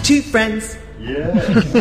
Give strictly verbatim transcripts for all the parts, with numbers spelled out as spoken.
Two friends. Yeah.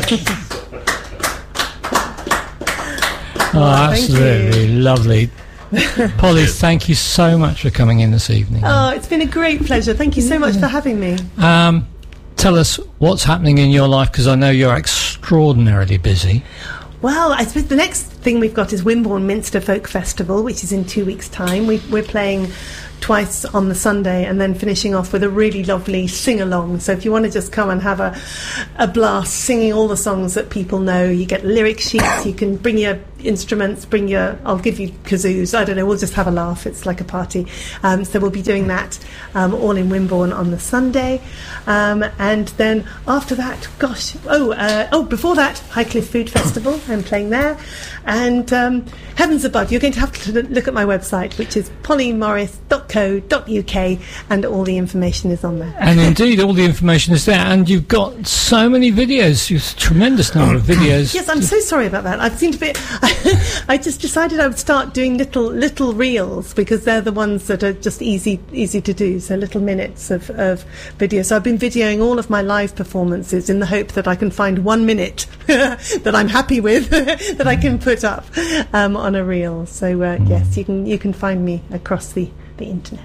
Oh, absolutely lovely. Polly, thank you so much for coming in this evening. Oh, it's been a great pleasure. Thank you so much for having me. Um, tell us what's happening in your life, because I know you're extraordinarily busy. Well, I suppose the next thing we've got is Wimborne Minster Folk Festival, which is in two weeks' time. We, we're playing twice on the Sunday and then finishing off with a really lovely sing-along. So if you want to just come and have a, a blast singing all the songs that people know, you get lyric sheets, you can bring your instruments, bring your, I'll give you kazoos, I don't know, we'll just have a laugh, it's like a party. Um, so we'll be doing that um, all in Wimborne on the Sunday. Um, and then after that, gosh, oh, uh, oh, before that, Highcliffe Food Festival, I'm playing there. And um, heavens above, you're going to have to look at my website, which is polly morris dot co dot uk, and all the information is on there. And indeed, all the information is there. And you've got so many videos, you've a tremendous number of videos. Yes, I'm so sorry about that. I've seemed a bit... I just decided I would start doing little little reels, because they're the ones that are just easy easy to do, so little minutes of, of video. So I've been videoing all of my live performances in the hope that I can find one minute that I'm happy with that I can put up um, on a reel. So uh, mm. yes, you can you can find me across the, the internet.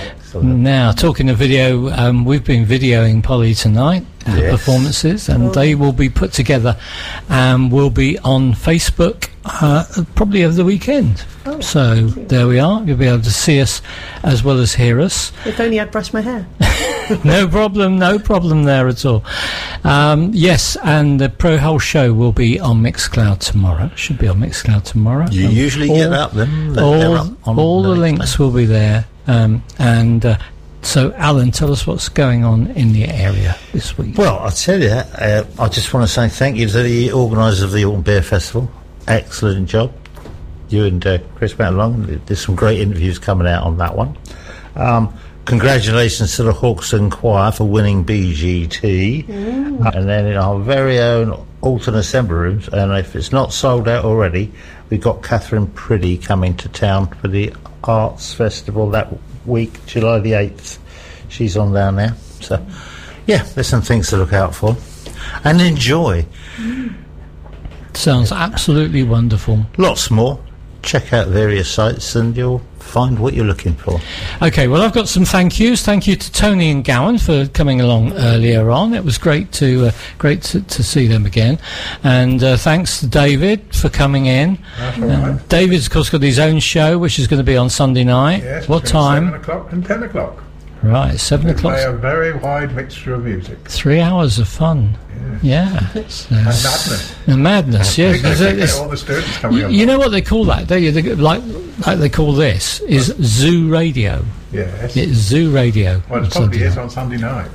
Now, talking of video, um, we've been videoing Polly tonight, our yes. performances, and oh. they will be put together and will be on Facebook uh, probably over the weekend. Oh, so there we are. You'll be able to see us as well as hear us. If only I'd brushed my hair. No problem, no problem there at all. Um, yes, and the Pro Whole show will be on Mixcloud tomorrow. Should be on Mixcloud tomorrow. You um, usually all, get up then. All, up on all the, the links will be there. Um, and uh, so, Alan, tell us what's going on in the area this week. Well, I'll tell you, uh, I just want to say thank you to the organisers of the Alton Beer Festival. Excellent job. You and uh, Chris went along. There's some great interviews coming out on that one. Um, congratulations to the Hawkston Choir for winning B G T. Mm. And then in our very own Alton Assembly Rooms, and if it's not sold out already, we've got Catherine Priddy coming to town for the Arts Festival that week, July the eighth. She's on down there. So, yeah, there's some things to look out for. And enjoy. Mm. Sounds absolutely wonderful. Lots more. Check out various sites and you'll find what you're looking for. Okay, well, I've got some thank yous. Thank you to Tony and Gowan for coming along earlier on. It was great to uh, great to, to see them again. And uh, thanks to David for coming in. That's all right. Uh, David's, of course, got his own show, which is going to be on Sunday night. Yes, what time? seven o'clock and ten o'clock. Right, seven o'clock. Play a very wide mixture of music. Three hours of fun. Yeah. Yeah. And madness. And madness, yes. They, It's- they it's- get all the students coming you, along. you know what they call that, don't you? They, like, like they call this is zoo radio. Yes. It's zoo radio. Well, on it probably Sunday is night. on Sunday night.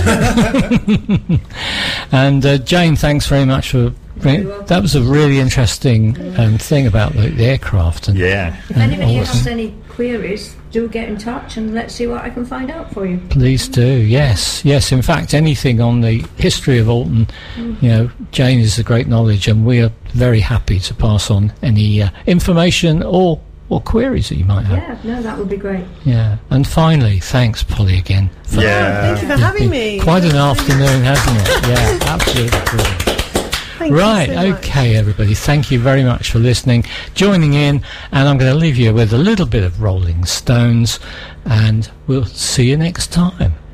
Yeah. And uh, Jane, thanks very much for bring, that was a really interesting um, thing about the, the aircraft. And, Yeah. If and anybody all has that. any queries, do get in touch and let's see what I can find out for you. Please do, yes, yes. In fact, anything on the history of Alton, Mm. you know, Jane is a great knowledge, and we are very happy to pass on any uh, information or or queries that you might have. Yeah, no, that would be great. Yeah. And finally, thanks, Polly, again. For Yeah. Thank you for It's having been me. Quite an afternoon, hasn't it? Yeah, absolutely brilliant. Thank you Right, so much. okay, everybody. Thank you very much for listening, joining in, and I'm going to leave you with a little bit of Rolling Stones, and we'll see you next time.